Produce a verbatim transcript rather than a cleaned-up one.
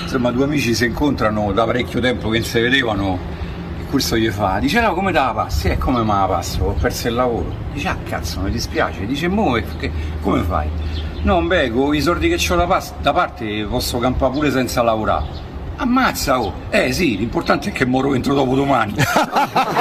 insomma due amici si incontrano da parecchio tempo che non si vedevano, e questo gli fa, dice no, come te la passi? E come me la passo? Ho perso il lavoro. Dice ah cazzo, mi dispiace. Dice mo che, come fai? No beh, con i soldi che ho da, da parte posso campare pure senza lavorare. Ammazza oh! Eh sì, l'importante è che moro entro dopo domani.